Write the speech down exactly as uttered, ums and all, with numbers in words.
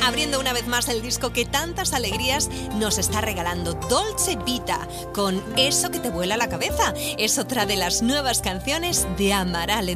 abriendo una vez más el disco que tantas alegrías nos está regalando, Dolce Vita, con Eso que te vuela la cabeza. Es otra de las nuevas canciones de Amaral.